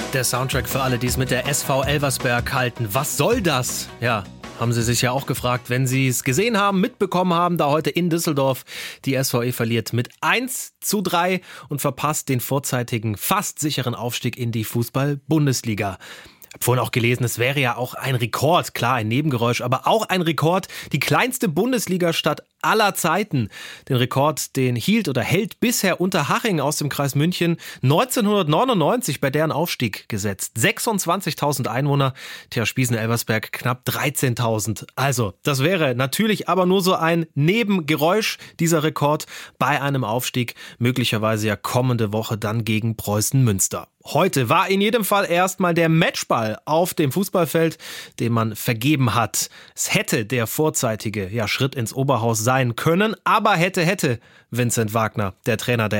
Der Soundtrack für alle, die es mit der SV Elversberg halten. Was soll das? Ja, haben Sie sich ja auch gefragt, wenn Sie es gesehen haben, mitbekommen haben, da heute in Düsseldorf die SVE verliert mit 1:3 und verpasst den vorzeitigen, fast sicheren Aufstieg in die Fußball-Bundesliga. Ich habe vorhin auch gelesen, es wäre ja auch ein Rekord, klar, ein Nebengeräusch, aber auch ein Rekord, die kleinste Bundesligastadt aller Zeiten. Den Rekord, den hielt oder hält bisher Unterhaching aus dem Kreis München 1999 bei deren Aufstieg gesetzt. 26.000 Einwohner, TH Spiesen-Elversberg knapp 13.000. Also, das wäre natürlich aber nur so ein Nebengeräusch, dieser Rekord bei einem Aufstieg, möglicherweise ja kommende Woche dann gegen Preußen Münster. Heute war in jedem Fall erstmal der Matchball auf dem Fußballfeld, den man vergeben hat. Es hätte der vorzeitige Schritt ins Oberhaus sein können, aber hätte Vincent Wagner, der Trainer der